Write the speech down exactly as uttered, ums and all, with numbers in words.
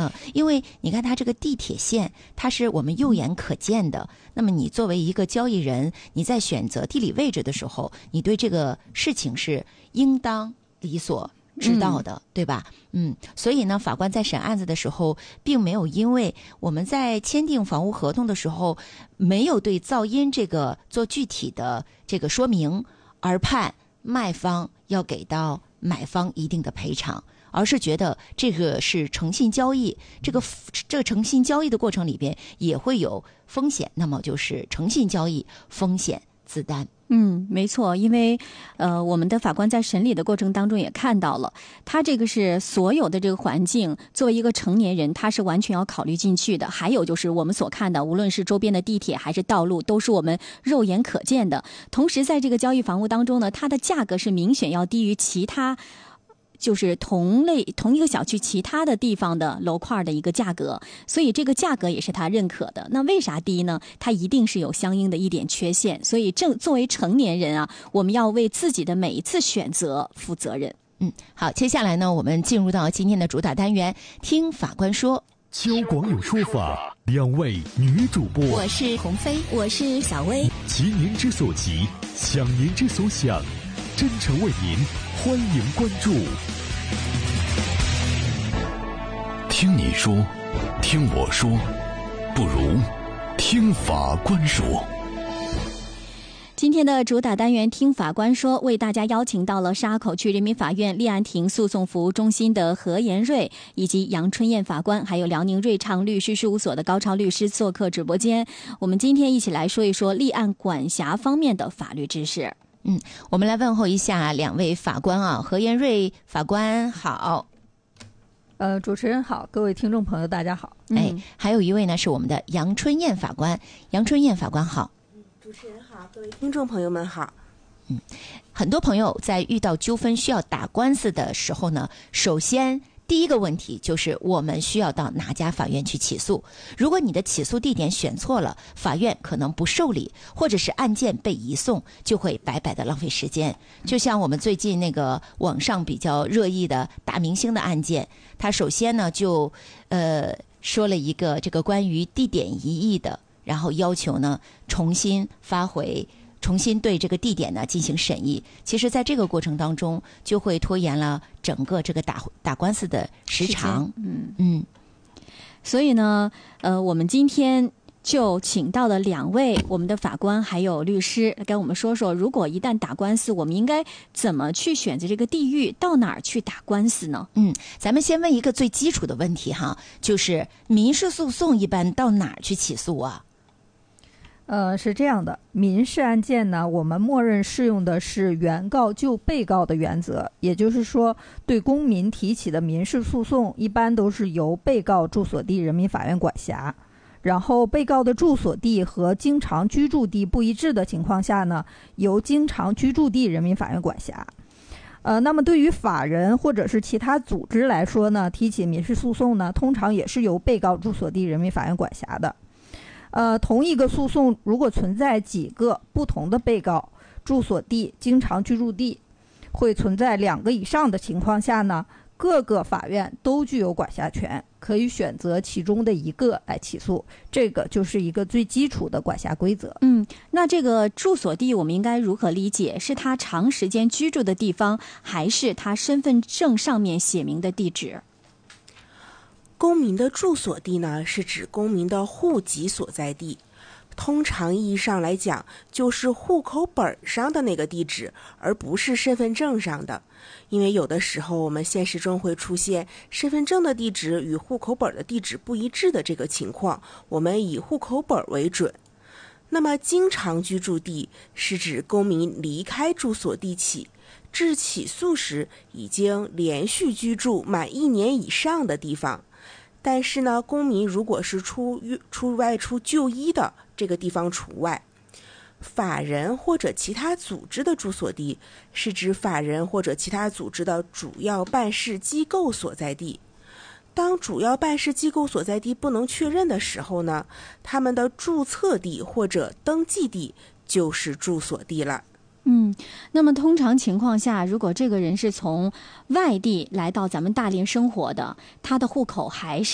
嗯，因为你看它这个地铁线，它是我们肉眼可见的。那么你作为一个交易人，你在选择地理位置的时候，你对这个事情是应当理所知道的，嗯、对吧？嗯，所以呢，法官在审案子的时候，并没有因为我们在签订房屋合同的时候没有对噪音这个做具体的这个说明，而判卖方要给到买方一定的赔偿。而是觉得这个是诚信交易，这个这个诚信交易的过程里边也会有风险，那么就是诚信交易风险自担。 嗯，没错，因为呃，我们的法官在审理的过程当中也看到了，他这个是所有的这个环境，作为一个成年人，他是完全要考虑进去的。还有就是我们所看的，无论是周边的地铁还是道路，都是我们肉眼可见的。同时，在这个交易房屋当中呢，它的价格是明显要低于其他。就是同类同一个小区其他的地方的楼块的一个价格，所以这个价格也是他认可的。那为啥低呢？它一定是有相应的一点缺陷。所以正作为成年人啊，我们要为自己的每一次选择负责任。 嗯，好，接下来呢，我们进入到今天的主打单元，听法官说。 交广有说法，两位女主播， 我是鸿飞，我是小薇， 急您之所急，想您之所想，真诚为您，欢迎关注。听你说，听我说，不如听法官说。 今天的主打单元听法官说，为大家邀请到了沙口区人民法院立案庭诉讼服务中心的何延瑞以及杨春燕法官，还有辽宁瑞畅律师事务所的高超律师做客直播间。我们今天一起来说一说立案管辖方面的法律知识。 嗯，我们来问候一下两位法官啊，何延瑞法官好。 呃，主持人好，各位听众朋友大家好。 哎，还有一位呢是我们的杨春燕法官，杨春燕法官好。 主持人好，各位听众朋友们好。 嗯，很多朋友在遇到纠纷需要打官司的时候呢，首先第一个问题就是我们需要到哪家法院去起诉。如果你的起诉地点选错了，法院可能不受理，或者是案件被移送，就会白白的浪费时间。就像我们最近那个网上比较热议的大明星的案件，他首先呢就呃说了一个这个关于地点移移的，然后要求呢重新发回重新对这个地点呢进行审议。其实在这个过程当中就会拖延了整个这个打打官司的时长。 嗯嗯， 所以呢呃我们今天就请到了两位我们的法官还有律师，跟我们说说，如果一旦打官司，我们应该怎么去选择这个地域，到哪儿去打官司呢？ 嗯，咱们先问一个最基础的问题哈，就是民事诉讼一般到哪儿去起诉啊？ 呃，是这样的，民事案件呢，我们默认适用的是原告就被告的原则，也就是说，对公民提起的民事诉讼，一般都是由被告住所地人民法院管辖。然后，被告的住所地和经常居住地不一致的情况下呢，由经常居住地人民法院管辖。呃，那么对于法人或者是其他组织来说呢，提起民事诉讼呢，通常也是由被告住所地人民法院管辖的。呃，同一个诉讼如果存在几个不同的被告住所地、经常居住地，会存在两个以上的情况下呢，各个法院都具有管辖权，可以选择其中的一个来起诉，这个就是一个最基础的管辖规则。 嗯，那这个住所地我们应该如何理解？是他长时间居住的地方，还是他身份证上面写明的地址？ 公民的住所地呢，是指公民的户籍所在地，通常意义上来讲，就是户口本上的那个地址，而不是身份证上的。因为有的时候我们现实中会出现身份证的地址与户口本的地址不一致的这个情况，我们以户口本为准。那么经常居住地是指公民离开住所地起，至起诉时已经连续居住满一年以上的地方。但是呢，公民如果是出出外出就医的，这个地方除外。法人或者其他组织的住所地是指法人或者其他组织的主要办事机构所在地。当主要办事机构所在地不能确认的时候呢，他们的注册地或者登记地就是住所地了。 嗯，那么通常情况下，如果这个人是从外地来到咱们大连生活的，他的户口还是